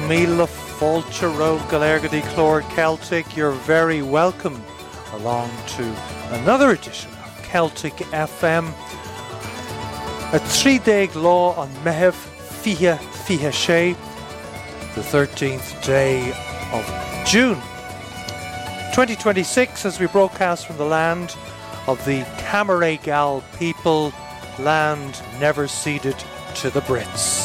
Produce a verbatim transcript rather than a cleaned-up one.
Míle fáilte ró Galergadi Clór Celtic. You're very welcome along to another edition of Celtic F M. A three-day law on Mehev Fihe Fihe Shea, the thirteenth day of June twenty twenty-six, as we broadcast from the land of the Camaray Gal people, land never ceded to the Brits.